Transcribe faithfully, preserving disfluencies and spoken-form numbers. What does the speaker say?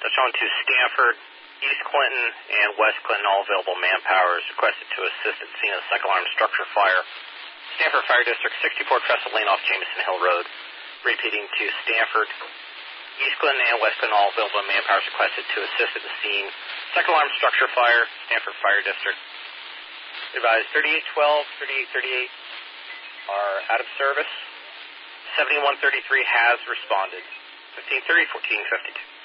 Touch on to Stanford, East Clinton, and West Clinton. All available manpower is requested to assist at the scene of the second alarm structure fire. Stanford Fire District, sixty-four Trestle Lane off Jameson Hill Road. Repeating to Stanford, East Clinton, and West Clinton. All available manpower is requested to assist at the scene. Second alarm structure fire, Stanford Fire District. Advised thirty-eight twelve, thirty-eight thirty-eight are out of service. seventy-one thirty-three has responded. fifteen thirty, fourteen fifty-two.